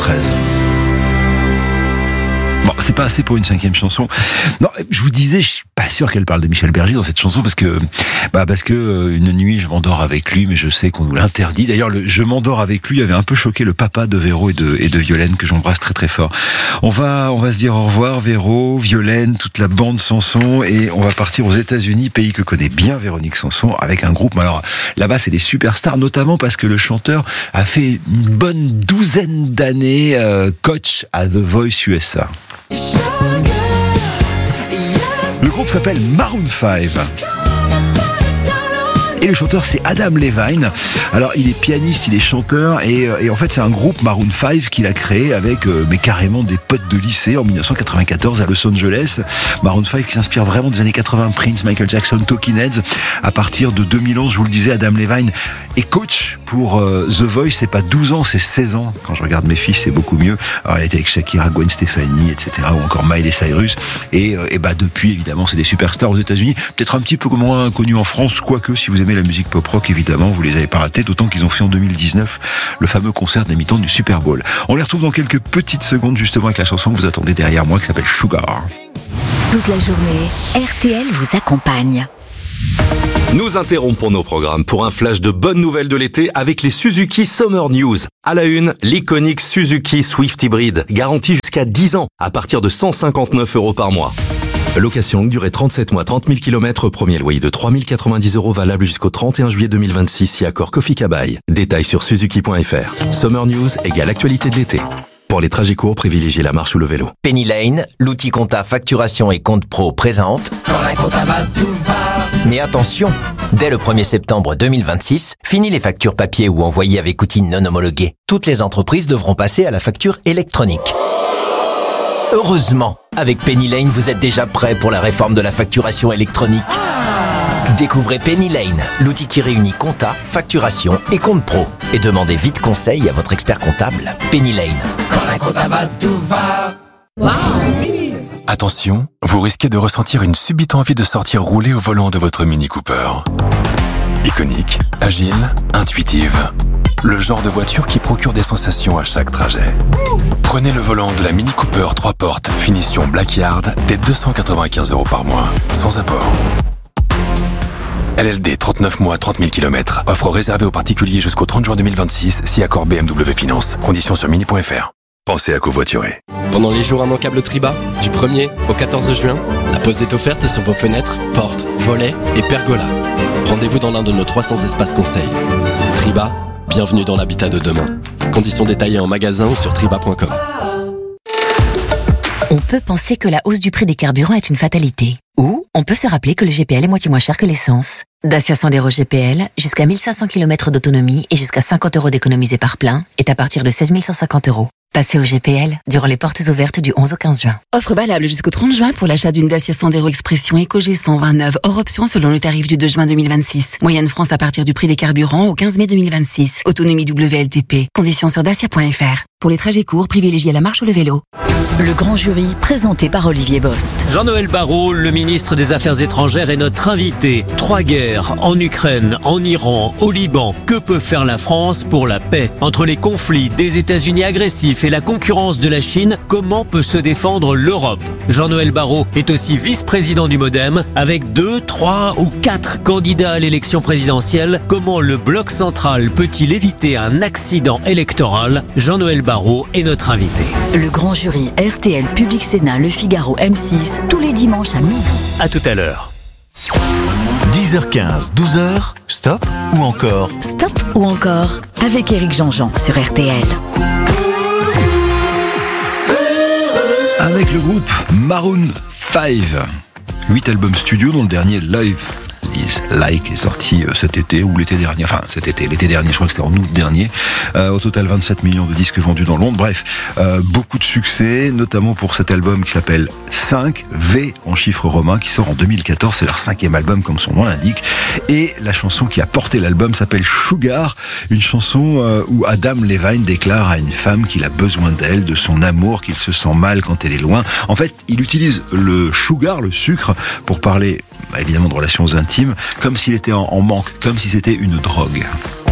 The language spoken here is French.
93. Bon, c'est pas assez pour une 5e chanson. Non, je vous disais, je suis pas sûr qu'elle parle de Michel Berger dans cette chanson parce que une nuit je m'endors avec lui, mais je sais qu'on nous l'interdit. D'ailleurs, le je m'endors avec lui avait un peu choqué le papa de Véro et de Violaine que j'embrasse très très fort. On va se dire au revoir, Véro, Violaine, toute la bande Sanson, et on va partir aux États-Unis, pays que connaît bien Véronique Sanson, avec un groupe. Alors là-bas, c'est des superstars, notamment parce que le chanteur a fait une bonne 12aine d'années coach à The Voice USA. Le groupe s'appelle Maroon 5. Et le chanteur, c'est Adam Levine. Alors, il est pianiste, il est chanteur, et en fait, c'est un groupe Maroon 5 qu'il a créé avec, mais carrément des potes de lycée en 1994 à Los Angeles. Maroon 5 qui s'inspire vraiment des années 80, Prince, Michael Jackson, Talking Heads. À partir de 2011, je vous le disais, Adam Levine est coach pour The Voice. C'est pas 12 ans, c'est 16 ans. Quand je regarde mes fiches, c'est beaucoup mieux. Alors, il a été avec Shakira, Gwen Stefani, etc., ou encore Miley Cyrus. Et depuis, évidemment, c'est des superstars aux États-Unis. Peut-être un petit peu moins connus en France, quoique, si vous aimez la musique pop-rock, évidemment, vous les avez pas ratés, d'autant qu'ils ont fait en 2019 le fameux concert des mi-temps du Super Bowl. On les retrouve dans quelques petites secondes, justement, avec la chanson que vous attendez derrière moi, qui s'appelle Sugar. Toute la journée, RTL vous accompagne. Nous interrompons nos programmes pour un flash de bonnes nouvelles de l'été avec les Suzuki Summer News. À la une, l'iconique Suzuki Swift Hybrid, garantie jusqu'à 10 ans, à partir de 159 € par mois. Location longue durée 37 mois, 30 000 km, premier loyer de 3 090 € valable jusqu'au 31 juillet 2026 si accord Kofi Kabai. Détails sur suzuki.fr. Summer News égale actualité de l'été. Pour les trajets courts, privilégiez la marche ou le vélo. Penny Lane, l'outil compta facturation et compte pro présente. Quand la compta va, tout va. Mais attention, dès le 1er septembre 2026, fini les factures papier ou envoyées avec outils non homologués. Toutes les entreprises devront passer à la facture électronique. Heureusement, avec Penny Lane, vous êtes déjà prêt pour la réforme de la facturation électronique. Découvrez Penny Lane, l'outil qui réunit compta, facturation et compte pro. Et demandez vite conseil à votre expert comptable. Penny Lane. Quand la compta va, tout va. Attention, vous risquez de ressentir une subite envie de sortir rouler au volant de votre Mini Cooper. Iconique, agile, intuitive. Le genre de voiture qui procure des sensations à chaque trajet. Prenez le volant de la Mini Cooper 3 portes, finition Blackyard, dès 295 € par mois, sans apport. LLD 39 mois, 30 000 km. Offre réservée aux particuliers jusqu'au 30 juin 2026, si accord BMW Finance. Conditions sur mini.fr. Pensez à covoiturer. Pendant les jours immanquables Triba, du 1er au 14 juin, la pause est offerte sur vos fenêtres, portes, volets et pergolas. Rendez-vous dans l'un de nos 300 espaces conseils. Triba, bienvenue dans l'habitat de demain. Conditions détaillées en magasin ou sur triba.com. On peut penser que la hausse du prix des carburants est une fatalité. Ou on peut se rappeler que le GPL est moitié moins cher que l'essence. Dacia Sandero GPL, jusqu'à 1500 km d'autonomie et jusqu'à 50 € d'économisés par plein, est à partir de 16 150 €. Passez au GPL durant les portes ouvertes du 11 au 15 juin. Offre valable jusqu'au 30 juin pour l'achat d'une Dacia Sandero Expression EcoG 129 hors option selon le tarif du 2 juin 2026. Moyenne France à partir du prix des carburants au 15 mai 2026. Autonomie WLTP. Conditions sur dacia.fr. Pour les trajets courts, privilégiez la marche ou le vélo. Le grand jury, présenté par Olivier Bost. Jean-Noël Barrot, le ministre des Affaires étrangères, est notre invité. 3 guerres, en Ukraine, en Iran, au Liban. Que peut faire la France pour la paix? Entre les conflits, des États-Unis agressifs et la concurrence de la Chine, comment peut se défendre l'Europe? Jean-Noël Barrot est aussi vice-président du MoDem. Avec 2, 3 ou 4 candidats à l'élection présidentielle, comment le bloc central peut-il éviter un accident électoral? Jean-Noël Barrot est notre invité. Le grand jury, RTL, Public Sénat, Le Figaro, M6, tous les dimanches à midi. À tout à l'heure. 10h15, 12h, stop ou encore? Stop ou encore avec Éric Jean-Jean sur RTL. Avec le groupe Maroon 5. 8 albums studio, dont le dernier Live Is Like est sorti cet été ou l'été dernier. Enfin, l'été dernier, je crois que c'était en août dernier. Au total, 27 millions de disques vendus dans le monde. Bref, beaucoup de succès, notamment pour cet album qui s'appelle 5, V en chiffres romains, qui sort en 2014. C'est leur 5e album, comme son nom l'indique. Et la chanson qui a porté l'album s'appelle Sugar, une chanson où Adam Levine déclare à une femme qu'il a besoin d'elle, de son amour, qu'il se sent mal quand elle est loin. En fait, il utilise le sugar, le sucre, pour parler évidemment de relations intimes, comme s'il était en manque, comme si c'était une drogue.